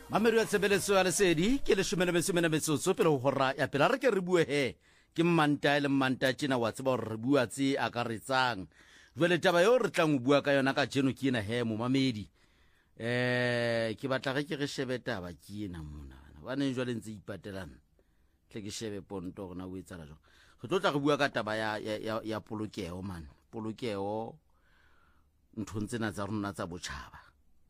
Mameru ya tshebeletso ya lesedi ke le shumene metsotso pele ho hora ya pele re ke re bue he ke mmanta le mmanta tjena wa tseba hore re bua tse akaretsang jwale taba yo re tlang o bua ka yona ka jeno ke ena he mo mamedi ke batla ke re shebe taba ke ena mona bana jwale ntse ipatelana tle ke shebe ponto rona o etsala jwang re tlo tla re bua ka taba ya polokeo man polokeo ntho ntsena tsa rona tsa botjhaba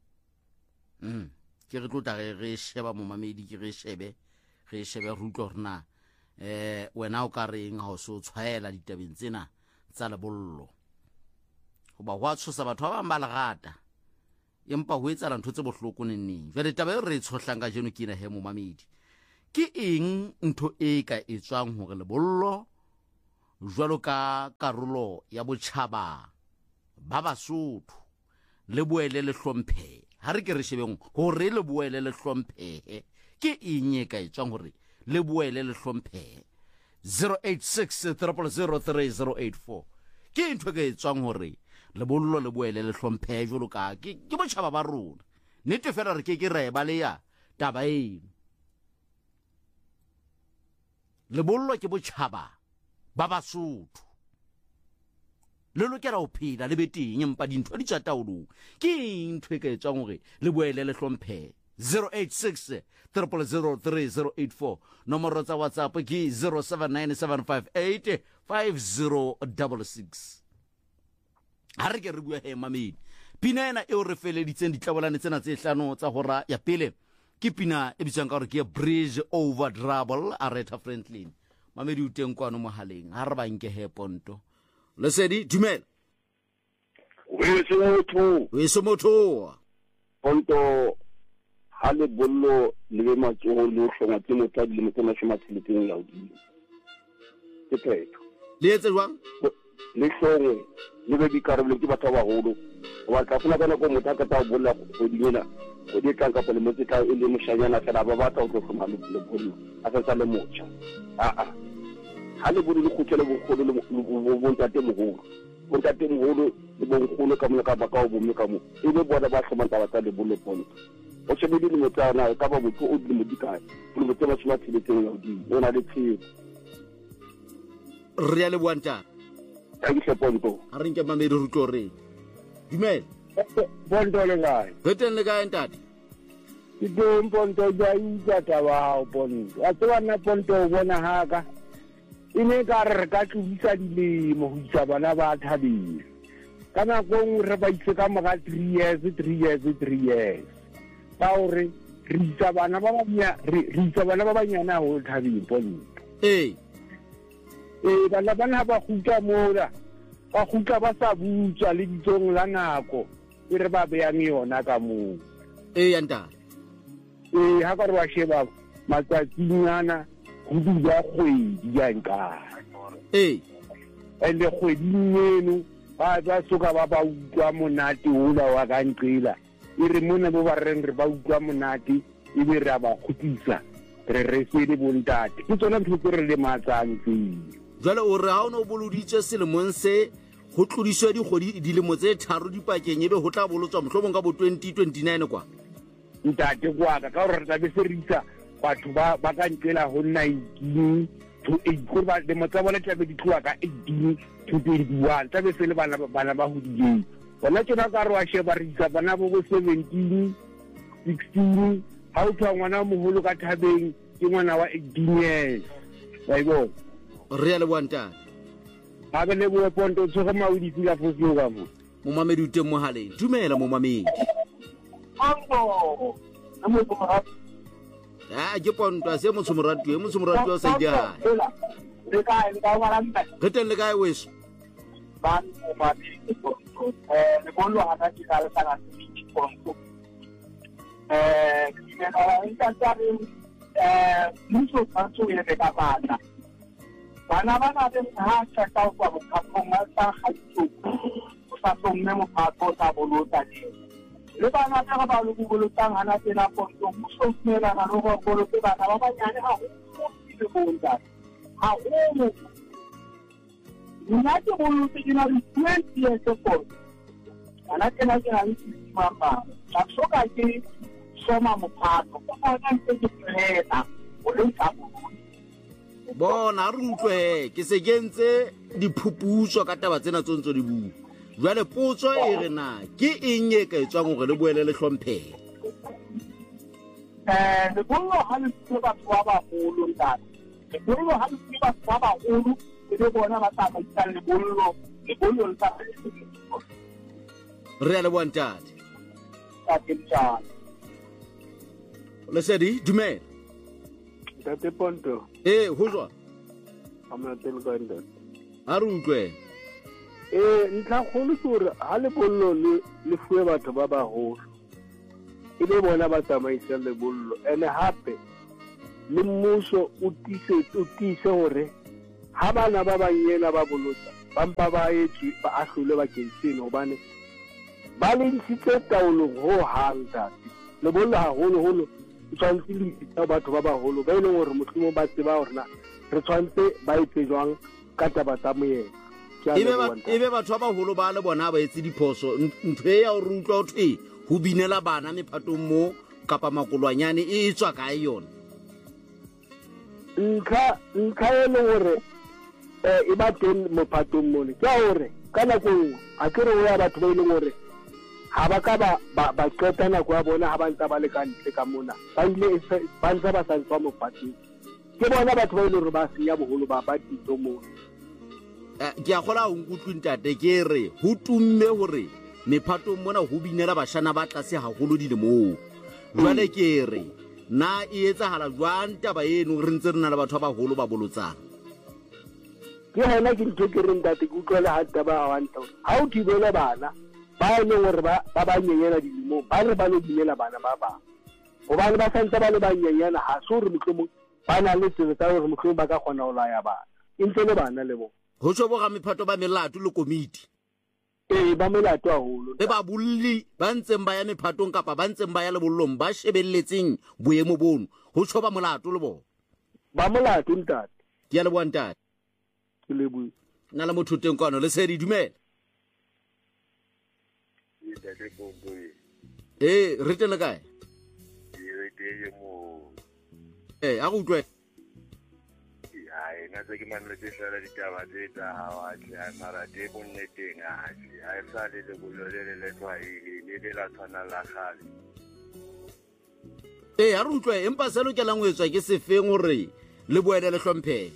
ke re tlotla re sheba mo mamedi ke re shebe re rutlo rena wena o ka reng ha o so tshwaela ditabeng tsena tsa lebollo goba wa tshosa batho ba ba legata empa ho etsala ntho tse bohloko neng jwale taba e re tshohlang ka jeno ke ena he mo mamedi ke eng ntho e ka etswang hore lebollo jwalo ka karolo ya botjhaba ba Basotho le boele le hlomphe ha re ke re shebeng hore le boele le hlomphe ke eng e ka etswang hore le boele le hlomphe 0863003084 ke ntho ke etswang hore lebollo le boele le hlomphe jwalo ka ke botjhaba ba rona nete fela re ke re ba le ya taba eno lebollo ke botjhaba ba Basotho le lokela ho phela le beteng empa dintho di tsa taolong ke ntho e ka etswang hore le boele le hlomphe 0863003084 nomoro tsa WhatsApp ke 0797585066 ha re ke re bua he mamedi pina ena e o re feleditseng ditlabolane tsena tse hlano tsa hora ya pele ke pina e bitsang ka hore ke Bridge Over Trouble Aretha Franklin mamedi o teng kwano mohaleng ha re ba nke he ponto lesedi dumela weso motho ponto ha le bollo le be matsoho le hlonga ke motho di le motho a tsheletseng ya hodimo ke phetho le etse jwang le hlonge le be dikarolo ke batho ba holo wa tla funa kana ko motho ka ta bolla go dinela go di tla ka pele motho tla e le moshanyana fela ba batla o tlo hloma le bollo a sa le motsha ha le bollo le khutshele bo kholo le bo ntate moholo bontate moholo le bonkgono ka mona ka baka o bomme ka mo e be bona ba hloma taba tsa le bollo ponto o shebile le motsana ka ba botho o di modikae le motho ba shima tshiletseng ya hodimo o na le tshepo re ya le buanta a ke ponto a re nke mamedi rutlo re dumela ponto le gae re teng le kae ntate ke teng ponto ja itsa taba ponto a tswa na ponto o bona haka ine ka re ka tlisa dilemo ho isa bana ba thabile kana go re ba itse ka moga 3 years ba hore re isa bana ba banyana ho thabile ponto bana ba khuta mola ba khuta ba sa butsa le ditsong la nako e re ba beang yona ka mo yanta ha ka re wa sheba matsatsinyana go dira kgwedi ya nka ende kgwedi eno ba soka ba utlwa monate ola wa ka nqela e re mona bo ba reng re ba utlwa monate e be re ba khutisa re sele bontate ke tsona ntho tse re le matsang tseng jwale o re ha o no boloditse selemong se ho tlodiswa dikgwedi dilemo tse 3 dipakeng ebe ho tla bolotswa mohlomong ka bo 2029 kwa ntate kwa ka hore re tla be se risa batho ba ka ntlela ho 19 to 8 go ba le motsabona tla be di tloa ka 18 to 21 tla be se le bana ba hodile bona tsena ka re wa sheba risa bana bo 17 16 ha o tswa ngwana moholo ka thabeng ke ngwana wa 18 years ba ibo re ya le buanta ha be le bo ponto tsoga maudi fila fosio ka mo mamedi o teng mohaleng dumela mo mamedi ke ponto se mo tsomoratu sa dia re ka re teng le kae weso ba le bollo ha ka tshela sa ka ponto ke na intantare muso tsantsho ile ka bana bana ba be ha tsa kwa go kaponga sa gaitso o sa tsonne mo phato sa bolota le bana ba ba lo bolotang hana tsena ponto muso tsela na go bolotse bana ba banyane ha go le bonta ha o nna ke bolotse ke na 20 years ago ana tsena ke na le mama a soka ke soma mophato go bona ntse ke tsena o le tsa bona re utlwe ke se kentse diphuputso ka taba tsena tsontso di bua jwale potso e re na ke eng e ka etswang gore le boele le hlomphele le bollo ha le tseba batho ba bagolo ntate le bollo ha le tseba batho ba bagolo le bona ba tsamaisa le bollo le tsa re a le bontate ka tshwana le sedi dumela Ntate Ponto ho jwa amatelo ka ntate a re utlwe ntla kholo ke hore ha le bollo le fuwe batho ba bagolo e le bona ba tsamaisa le bollo ene hape le mmuso o tiise hore ha bana ba banyena ba bolotsa ba mpa ba etse ba ahlole bakeng seno hobane ba le ntshitse taolong ho hang le bollo haholo tshwantse le itse batho ba bagolo ba ile hore motlimo ba tseba hore na re tshwantse ba etse jwang ka taba tsa moyeng ebe batho ba bagolo ba le bona ba etse diphoso ntho e ya gore utlwa thwe ho binela bana mephatong mo kapa makolwanyane e tswa kae yona nka e le hore e ba teng mophatong mone ke hore ka nako nngwe a ke re ho ya batho ba ile hore ha ba ka ba qeta nako ya bona ha ba ntse ba le ka ntle ka mona ba ile ba ntse ba santswa mophatong ke bona batho ba ile hore ba senya boholo ba ditso mona ke a gola o nkutlwe ntate ke re ho tumme hore mephatong mona ho binela bashana ba tlase haholo dilemong jwale ke re na e etsahala jwang taba eno re ntse re na le batho ba bagolo ba bolotsang ke hona ke ntho ke reng ntate ke utlwele ha taba a wanta ha o thibele bana ba ile hore ba nyenyana dilemong ba re ba lo binela bana ba bang hobane ba santse ba le ba nyenyana ha se hore mohlomong ba na le tsela tsa hore mohlomong ba ka kgona ho laya bana e ntse le bana le bona ho tsho bo ga mephato ba melato le komiti ba melato haholo le ba bulli ba ntseng ba ya mephatong kapa ba ntseng ba ya lebollong ba shebelletseng boemo bono ho tsho ba molato le bona ba molato ntate ke ya le bontate ke le bui na le motho teng kwano le se di dumela re tele kae a go utlwe nna se ke manetse fela ditaba tse tsa hawatle mara te bonneteng a e sa le lebollo le le tlwaele le la tshwana la kgale a re utlwe empa se lokelang ho etswa ke sefeng hore le boele le hlomphele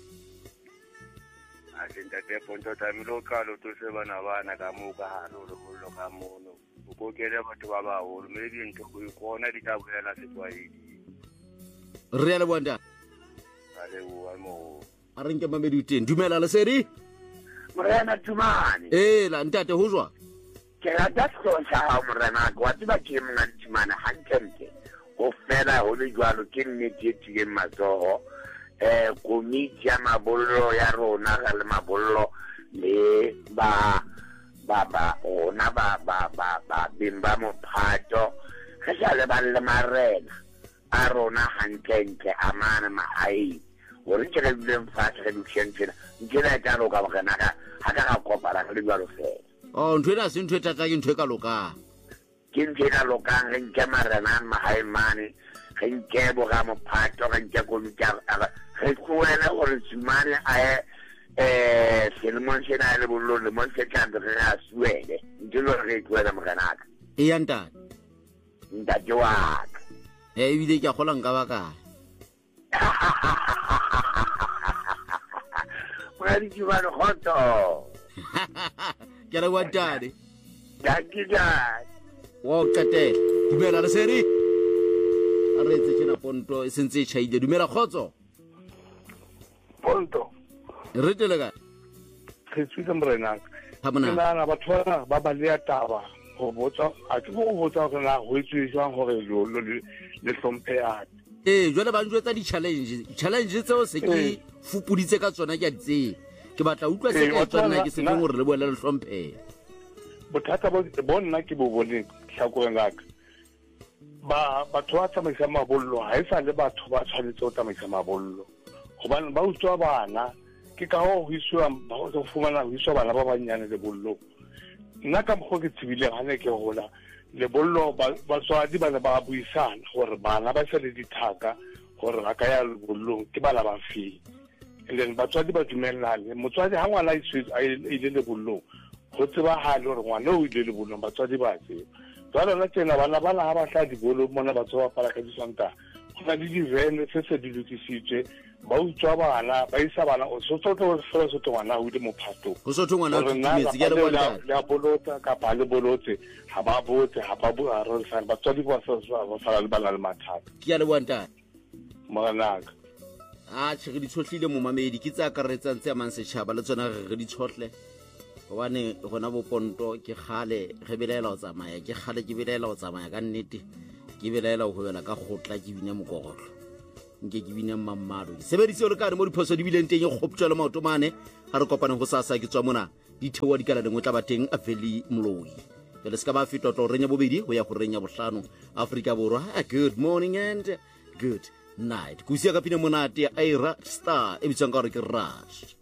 a se ntate Ponto tlamehile o qala o tlose bana ka moo ka hare ho lebollo ka mono o kokele batho ba baholo mme dintho go ikona di tla boela setlwaedi re le bonda a le bua mo a re nke mamedi o teng dumela le sedi morena Tumane la ntate ho jwa ke rata setsha ha morena wa tseba ke mona Tumane hantle o fela ho le jwalo ke nnete ke matsoho komiti ya mabollo ya rona ga le mabollo le ba ona ba bimba mophato ge sa le ba le marena a rona hantle amana mahae hore ke le dileng fatshe ge ditlhentshena nke la tla loka bogena ga ka kopara ge le jwalo fela ntho ena se ntho e tata ke ntho e ka lokang ke ntho e ka lokang ge nke marena mahae mane ge nke boga mophato ge nke komiti ge tloele gore Tumane a ye selemong sena a le bollo lemong se tlampe ge a suele nte le gore ge e tloele morenaka e ya ntate wa ka ebile ke a gola nka bakae moradi Tumane kgotso ke re wantane dakidane wa o qetela dumela le sedi a re etse tjena Ponto e sentse e tšhaile dumela kgotso Ponto re tele kae re tswile morenaka ha mona nna batho ba ba le taba go botsa a ke go botsa gore na go etswe jwang gore le hlompheane jwale ba njwetsa di-challenge tseo se ke fupuditse ka tsona ke a ditseng ke batla utlwa se ka etswa nna ke sefeng gore le boele le hlomphele bothata bo nna ke bo boneng tlhakoreng laka batho ba tsamaisa mabollo ha e sa le batho ba tshwanetse go tsamaisa mabollo gobane ba utswa bana ke ka go fumana go iswa bana ba bannyane lebollong nna ka mokgwa ke tsebile gane ke gola lebollo batswadi ba ne ba buisana gore bana ba se le dithaka gore ba ka ya lebollong ke bana ba feng, and then batswadi ba dumellane. Motswadi ha ngwana a ile lebollong go tsebagale gore ngwana o ile lebollong, batswadi ba tseba. Jalo la tsena bana ha ba tla dibolo mona ba tsoa pala ka disanta go na le divene se di lokisitswe ba utswa bana ba isa bana o so tlo fela so ngwana o ile mo phato go so ngwana o timetse ke le bona la bolota ka ba le bolotse ha ba botse ha ba bo a re sa batswadi ba fala le bana le mathata ke le bona moranaka tshege di tshotlile mo mamedi ke tsa karetsang tse mang setšhaba le tsona re di tshotle gobane gona boponto ke gale ge belaela o tsamaya ke gale ke belaela o tsamaya ka nnete ke belaela o hobela ka gotla ke bine mokogotlo nke ke bine mammalo sebedise o le kane mo diphoso di bileng teng e kgoptswa le maotomane ga re kopane go sasa ke tswa mona di theoa dikala dingwe tla ba teng a veli moloi jale se ka ba fetotlo renya bobedi go ya go renya bohlano Afrika Borwa. Good morning and good night. Kusia ka pina monate a Ira Star e bitsang ka gore ke Rush.